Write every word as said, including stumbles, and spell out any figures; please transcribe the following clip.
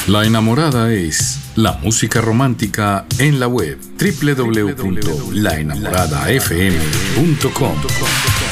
La Enamorada es la música romántica en la web doble u doble u doble u punto la enamorada f m punto com.